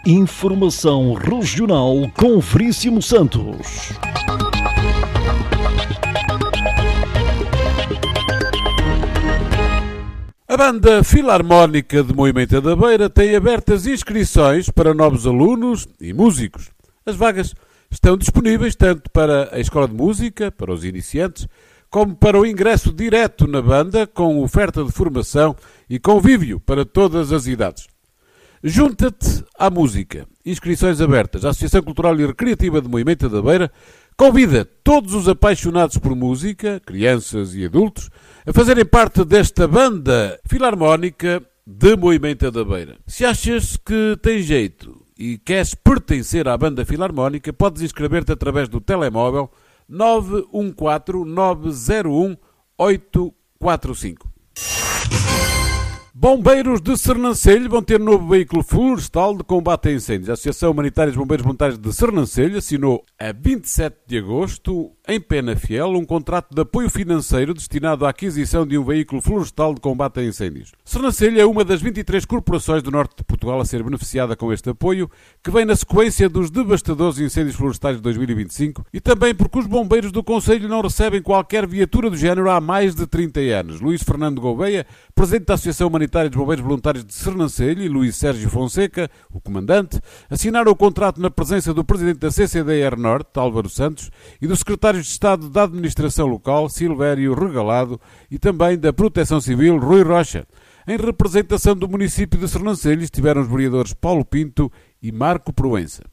Informação regional com Veríssimo Santos. A Banda Filarmónica de Moimenta da Beira tem abertas inscrições para novos alunos e músicos. As vagas estão disponíveis tanto para a Escola de Música, para os iniciantes, como para o ingresso direto na banda, com oferta de formação e convívio para todas as idades. Junta-te à música. Inscrições abertas. A Associação Cultural e Recreativa de Moimenta da Beira convida todos os apaixonados por música, crianças e adultos, a fazerem parte desta Banda Filarmónica de Moimenta da Beira. Se achas que tem jeito e queres pertencer à Banda Filarmónica, podes inscrever-te através do telemóvel 914-901-845. Bombeiros de Sernancelho vão ter novo veículo florestal de combate a incêndios. A Associação Humanitária de Bombeiros Voluntários de Sernancelho assinou a 27 de agosto, em Penafiel, um contrato de apoio financeiro destinado à aquisição de um veículo florestal de combate a incêndios. Sernancelho é uma das 23 corporações do norte de Portugal a ser beneficiada com este apoio, que vem na sequência dos devastadores incêndios florestais de 2025 e também porque os bombeiros do concelho não recebem qualquer viatura do género há mais de 30 anos. Luís Fernando Gouveia, presidente da Associação Humanitária dos Bombeiros Voluntários de Sernancelho, e Luís Sérgio Fonseca, o comandante, assinaram o contrato na presença do presidente da CCDR Norte, Álvaro Santos, e do secretário de Estado da Administração Local, Silvério Regalado, e também da Proteção Civil, Rui Rocha. Em representação do município de Sernancelho estiveram os vereadores Paulo Pinto e Marco Proença.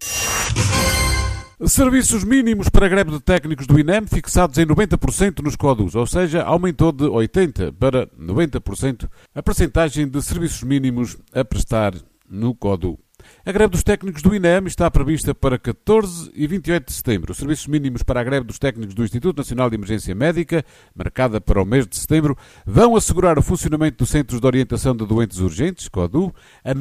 Serviços mínimos para a greve de técnicos do INEM fixados em 90% nos CODUs, ou seja, aumentou de 80% para 90% a percentagem de serviços mínimos a prestar no CODU. A greve dos técnicos do INEM está prevista para 14 e 28 de setembro. Os serviços mínimos para a greve dos técnicos do Instituto Nacional de Emergência Médica, marcada para o mês de setembro, vão assegurar o funcionamento dos Centros de Orientação de Doentes Urgentes, CODU, a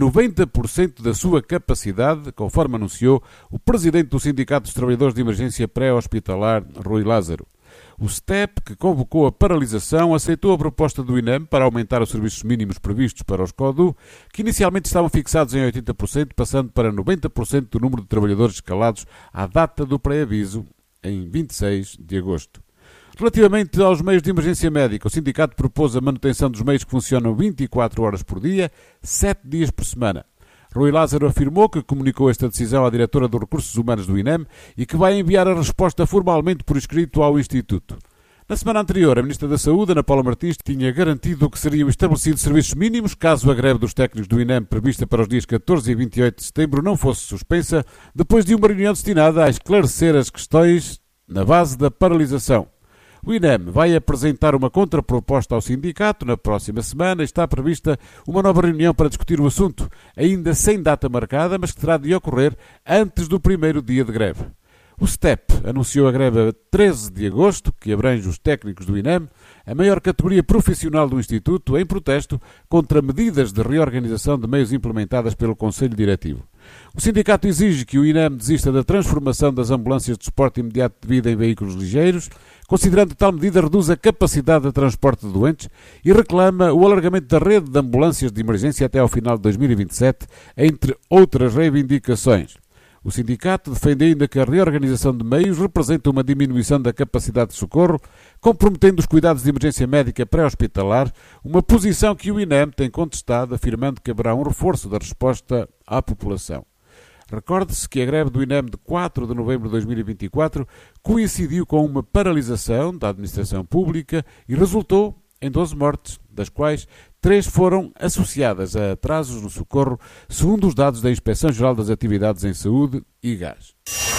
90% da sua capacidade, conforme anunciou o presidente do Sindicato dos Trabalhadores de Emergência Pré-Hospitalar, Rui Lázaro. O STEP, que convocou a paralisação, aceitou a proposta do INEM para aumentar os serviços mínimos previstos para os CODU, que inicialmente estavam fixados em 80%, passando para 90% do número de trabalhadores escalados à data do pré-aviso, em 26 de agosto. Relativamente aos meios de emergência médica, o sindicato propôs a manutenção dos meios que funcionam 24 horas por dia, 7 dias por semana. Rui Lázaro afirmou que comunicou esta decisão à diretora dos Recursos Humanos do INEM e que vai enviar a resposta formalmente por escrito ao Instituto. Na semana anterior, a Ministra da Saúde, Ana Paula Martins, tinha garantido que seriam estabelecidos serviços mínimos caso a greve dos técnicos do INEM prevista para os dias 14 e 28 de setembro não fosse suspensa, depois de uma reunião destinada a esclarecer as questões na base da paralisação. O INEM vai apresentar uma contraproposta ao sindicato na próxima semana e está prevista uma nova reunião para discutir o assunto, ainda sem data marcada, mas que terá de ocorrer antes do primeiro dia de greve. O STEP anunciou a greve a 13 de agosto, que abrange os técnicos do INEM, a maior categoria profissional do Instituto, em protesto contra medidas de reorganização de meios implementadas pelo Conselho Diretivo. O sindicato exige que o INEM desista da transformação das ambulâncias de suporte imediato de vida em veículos ligeiros, considerando que tal medida reduz a capacidade de transporte de doentes e reclama o alargamento da rede de ambulâncias de emergência até ao final de 2027, entre outras reivindicações. O sindicato defende ainda que a reorganização de meios representa uma diminuição da capacidade de socorro, comprometendo os cuidados de emergência médica pré-hospitalar, uma posição que o INEM tem contestado, afirmando que haverá um reforço da resposta à população. Recorde-se que a greve do INEM de 4 de novembro de 2024 coincidiu com uma paralisação da administração pública e resultou em 12 mortes, das quais 3 foram associadas a atrasos no socorro, segundo os dados da Inspeção-Geral das Atividades em Saúde e Gás.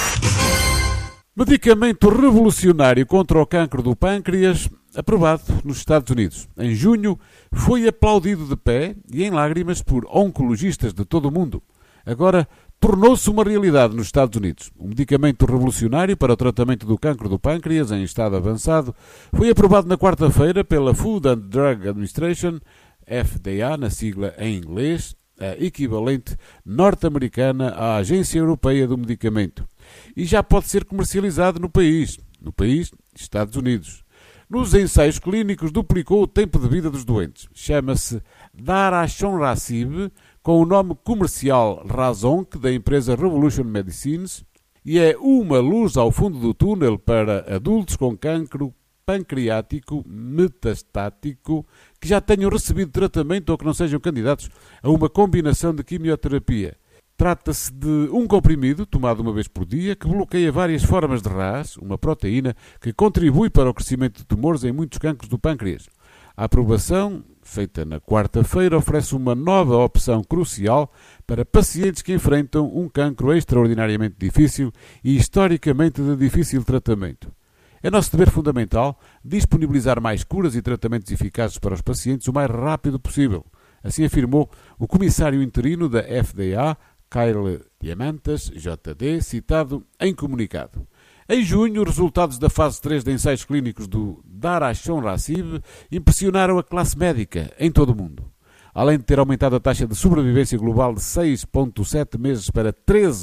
Medicamento revolucionário contra o cancro do pâncreas, aprovado nos Estados Unidos. Em junho, foi aplaudido de pé e em lágrimas por oncologistas de todo o mundo. Agora, tornou-se uma realidade nos Estados Unidos. Um medicamento revolucionário para o tratamento do cancro do pâncreas em estado avançado foi aprovado na quarta-feira pela Food and Drug Administration, FDA, na sigla em inglês, a equivalente norte-americana à Agência Europeia do Medicamento. E já pode ser comercializado no país, Estados Unidos. Nos ensaios clínicos duplicou o tempo de vida dos doentes. Chama-se Daraxonrasib, com o nome comercial Razonc, da empresa Revolution Medicines, e é uma luz ao fundo do túnel para adultos com cancro pancreático metastático que já tenham recebido tratamento ou que não sejam candidatos a uma combinação de quimioterapia. Trata-se de um comprimido, tomado uma vez por dia, que bloqueia várias formas de RAS, uma proteína que contribui para o crescimento de tumores em muitos cancros do pâncreas. A aprovação, feita na quarta-feira, oferece uma nova opção crucial para pacientes que enfrentam um cancro extraordinariamente difícil e historicamente de difícil tratamento. É nosso dever fundamental disponibilizar mais curas e tratamentos eficazes para os pacientes o mais rápido possível. Assim afirmou o comissário interino da FDA, Kyle Diamantas, JD, citado em comunicado. Em junho, os resultados da fase 3 de ensaios clínicos do daraxonrasib impressionaram a classe médica em todo o mundo. Além de ter aumentado a taxa de sobrevivência global de 6,7 meses para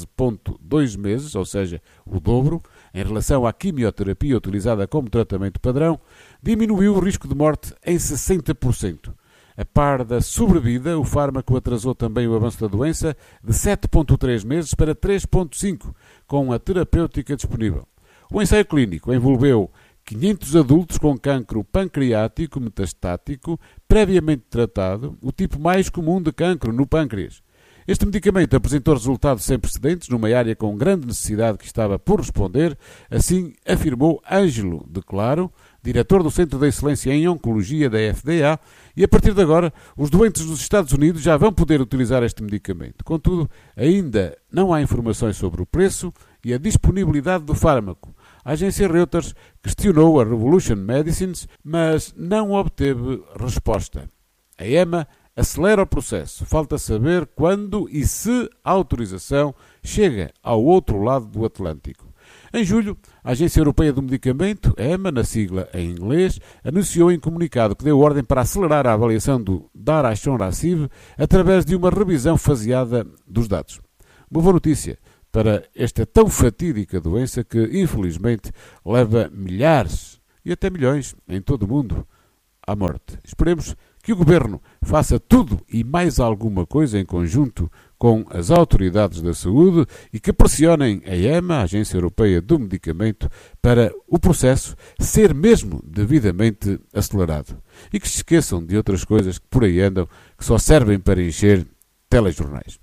13,2 meses, ou seja, o dobro, em relação à quimioterapia utilizada como tratamento padrão, diminuiu o risco de morte em 60%. A par da sobrevida, o fármaco atrasou também o avanço da doença de 7,3 meses para 3,5, com a terapêutica disponível. O ensaio clínico envolveu 500 adultos com cancro pancreático metastático previamente tratado, o tipo mais comum de cancro no pâncreas. Este medicamento apresentou resultados sem precedentes numa área com grande necessidade que estava por responder, assim afirmou Ângelo de Claro, diretor do Centro de Excelência em Oncologia da FDA, e a partir de agora os doentes dos Estados Unidos já vão poder utilizar este medicamento. Contudo, ainda não há informações sobre o preço e a disponibilidade do fármaco. A agência Reuters questionou a Revolution Medicines, mas não obteve resposta. A EMA acelera o processo. Falta saber quando e se a autorização chega ao outro lado do Atlântico. Em julho, a Agência Europeia do Medicamento, EMA, na sigla em inglês, anunciou em comunicado que deu ordem para acelerar a avaliação do daraxonrasib através de uma revisão faseada dos dados. Uma boa notícia para esta tão fatídica doença que, infelizmente, leva milhares e até milhões em todo o mundo à morte. Esperemos que o Governo faça tudo e mais alguma coisa em conjunto com as autoridades da saúde e que pressionem a EMA, a Agência Europeia do Medicamento, para o processo ser mesmo devidamente acelerado. E que se esqueçam de outras coisas que por aí andam, que só servem para encher telejornais.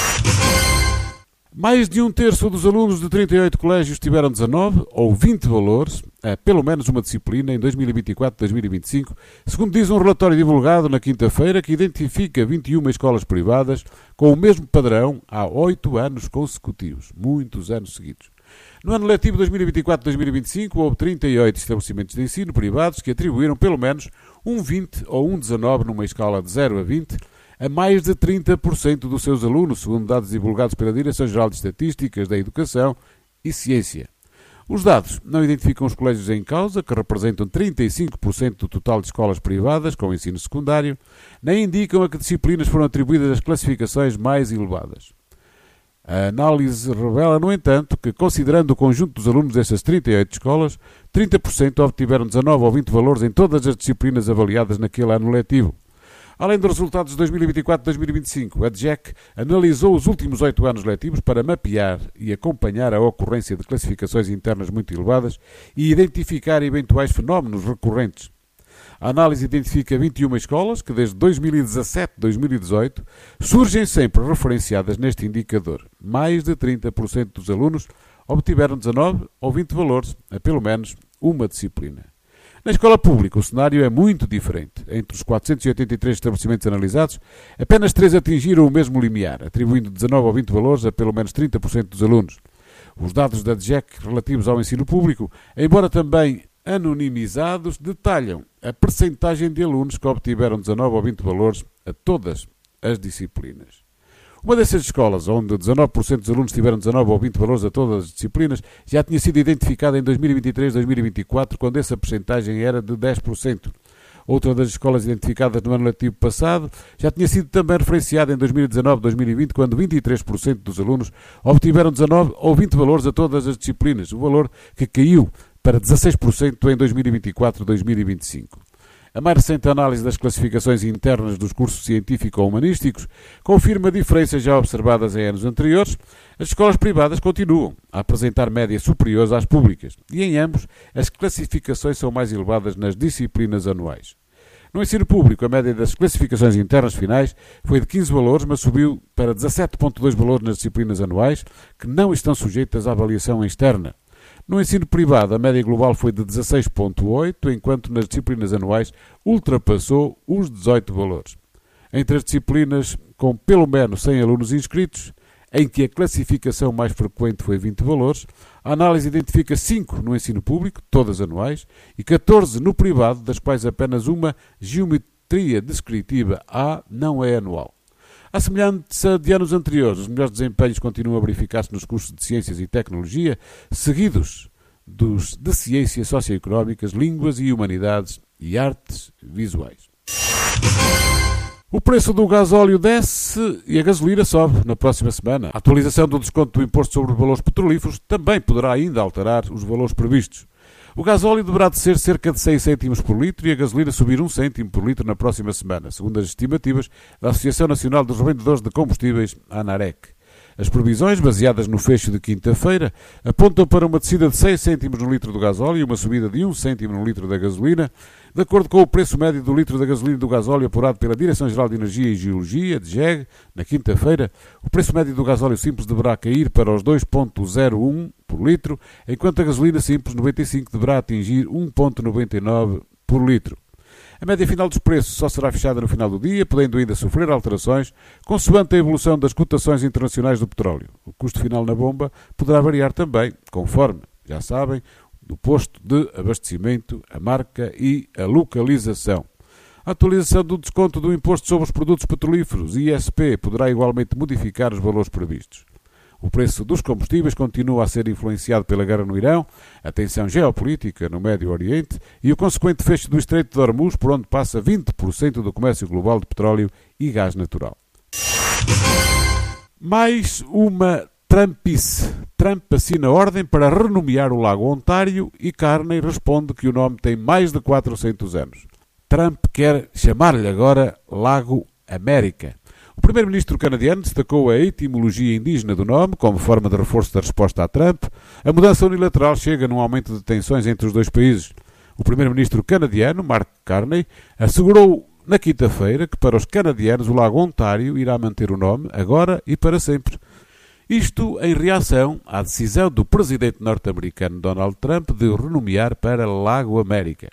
Mais de um terço dos alunos de 38 colégios tiveram 19 ou 20 valores a pelo menos uma disciplina em 2024-2025, segundo diz um relatório divulgado na quinta-feira que identifica 21 escolas privadas com o mesmo padrão há 8 anos consecutivos, muitos anos seguidos. No ano letivo 2024-2025 houve 38 estabelecimentos de ensino privados que atribuíram pelo menos um 20 ou um 19 numa escala de 0 a 20, a mais de 30% dos seus alunos, segundo dados divulgados pela Direção-Geral de Estatísticas da Educação e Ciência. Os dados não identificam os colégios em causa, que representam 35% do total de escolas privadas com ensino secundário, nem indicam a que disciplinas foram atribuídas as classificações mais elevadas. A análise revela, no entanto, que, considerando o conjunto dos alunos destas 38 escolas, 30% obtiveram 19 ou 20 valores em todas as disciplinas avaliadas naquele ano letivo. Além dos resultados de 2024-2025, a DGEC analisou os últimos 8 anos letivos para mapear e acompanhar a ocorrência de classificações internas muito elevadas e identificar eventuais fenómenos recorrentes. A análise identifica 21 escolas que, desde 2017-2018, surgem sempre referenciadas neste indicador. Mais de 30% dos alunos obtiveram 19 ou 20 valores a pelo menos uma disciplina. Na escola pública, o cenário é muito diferente. Entre os 483 estabelecimentos analisados, apenas 3 atingiram o mesmo limiar, atribuindo 19 ou 20 valores a pelo menos 30% dos alunos. Os dados da DGEC relativos ao ensino público, embora também anonimizados, detalham a percentagem de alunos que obtiveram 19 ou 20 valores a todas as disciplinas. Uma dessas escolas, onde 19% dos alunos tiveram 19 ou 20 valores a todas as disciplinas, já tinha sido identificada em 2023-2024, quando essa percentagem era de 10%. Outra das escolas identificadas no ano letivo passado já tinha sido também referenciada em 2019-2020, quando 23% dos alunos obtiveram 19 ou 20 valores a todas as disciplinas, o valor que caiu para 16% em 2024-2025. A mais recente análise das classificações internas dos cursos científico-humanísticos confirma diferenças já observadas em anos anteriores. As escolas privadas continuam a apresentar médias superiores às públicas e, em ambos, as classificações são mais elevadas nas disciplinas anuais. No ensino público, a média das classificações internas finais foi de 15 valores, mas subiu para 17,2 valores nas disciplinas anuais, que não estão sujeitas à avaliação externa. No ensino privado, a média global foi de 16,8, enquanto nas disciplinas anuais ultrapassou os 18 valores. Entre as disciplinas com pelo menos 100 alunos inscritos, em que a classificação mais frequente foi 20 valores, a análise identifica 5 no ensino público, todas anuais, e 14 no privado, das quais apenas uma, geometria descritiva A, não é anual. À semelhança de anos anteriores, os melhores desempenhos continuam a verificar-se nos cursos de Ciências e Tecnologia, seguidos dos de Ciências Socioeconómicas, Línguas e Humanidades e Artes Visuais. O preço do gasóleo desce e a gasolina sobe na próxima semana. A atualização do desconto do imposto sobre os valores petrolíferos também poderá ainda alterar os valores previstos. O gasóleo deverá descer cerca de 6 cêntimos por litro e a gasolina subir 1 cêntimo por litro na próxima semana, segundo as estimativas da Associação Nacional dos Revendedores de Combustíveis, ANAREC. As previsões, baseadas no fecho de quinta-feira, apontam para uma descida de 6 cêntimos no litro do gasóleo e uma subida de 1 cêntimo no litro da gasolina, de acordo com o preço médio do litro da gasolina e do gasóleo apurado pela Direção-Geral de Energia e Geologia, DGEG, na quinta-feira. O preço médio do gasóleo simples deverá cair para os 2,01 por litro, enquanto a gasolina simples 95 deverá atingir 1,99 por litro. A média final dos preços só será fechada no final do dia, podendo ainda sofrer alterações, consoante a evolução das cotações internacionais do petróleo. O custo final na bomba poderá variar também, conforme, já sabem, do posto de abastecimento, a marca e a localização. A atualização do desconto do imposto sobre os produtos petrolíferos, ISP, poderá igualmente modificar os valores previstos. O preço dos combustíveis continua a ser influenciado pela guerra no Irão, a tensão geopolítica no Médio Oriente e o consequente fecho do Estreito de Hormuz, por onde passa 20% do comércio global de petróleo e gás natural. Mais uma Trumpice. Trump assina ordem para renomear o Lago Ontário e Carney responde que o nome tem mais de 400 anos. Trump quer chamar-lhe agora Lago América. O primeiro-ministro canadiano destacou a etimologia indígena do nome como forma de reforço da resposta a Trump. A mudança unilateral chega num aumento de tensões entre os dois países. O primeiro-ministro canadiano, Mark Carney, assegurou na quinta-feira que para os canadianos o Lago Ontário irá manter o nome agora e para sempre. Isto em reação à decisão do presidente norte-americano Donald Trump de o renomear para Lago América.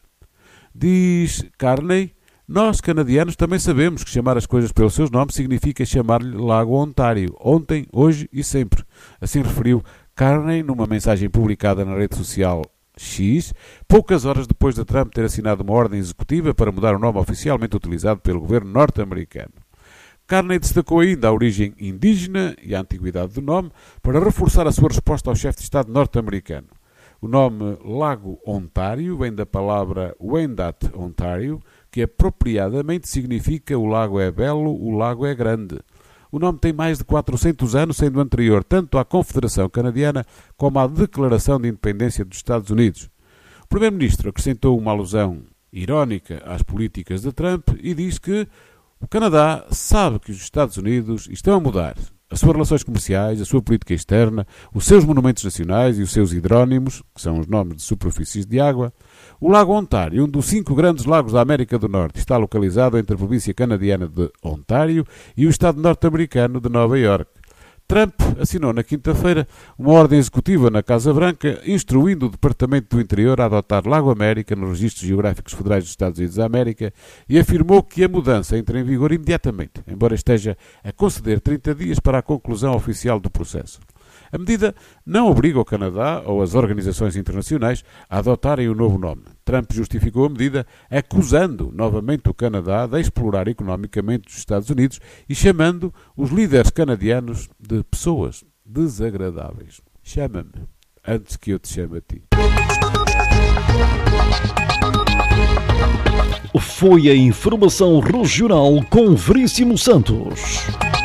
Diz Carney: nós, canadianos, também sabemos que chamar as coisas pelos seus nomes significa chamar-lhe Lago Ontário, ontem, hoje e sempre. Assim referiu Carney numa mensagem publicada na rede social X, poucas horas depois de Trump ter assinado uma ordem executiva para mudar o nome oficialmente utilizado pelo governo norte-americano. Carney destacou ainda a origem indígena e a antiguidade do nome para reforçar a sua resposta ao chefe de Estado norte-americano. O nome Lago Ontário vem da palavra Wendat Ontário, que apropriadamente significa o lago é belo, o lago é grande. O nome tem mais de 400 anos, sendo anterior tanto à Confederação Canadiana como à Declaração de Independência dos Estados Unidos. O primeiro-ministro acrescentou uma alusão irónica às políticas de Trump e diz que o Canadá sabe que os Estados Unidos estão a mudar as suas relações comerciais, a sua política externa, os seus monumentos nacionais e os seus hidrónimos, que são os nomes de superfícies de água. O Lago Ontário, um dos 5 grandes lagos da América do Norte, está localizado entre a província canadiana de Ontário e o estado norte-americano de Nova Iorque. Trump assinou na quinta-feira uma ordem executiva na Casa Branca instruindo o Departamento do Interior a adotar Lago América nos registros geográficos federais dos Estados Unidos da América e afirmou que a mudança entra em vigor imediatamente, embora esteja a conceder 30 dias para a conclusão oficial do processo. A medida não obriga o Canadá ou as organizações internacionais a adotarem o novo nome. Trump justificou a medida acusando novamente o Canadá de explorar economicamente os Estados Unidos e chamando os líderes canadianos de pessoas desagradáveis. Chama-me antes que eu te chame a ti. Foi a informação regional com Veríssimo Santos.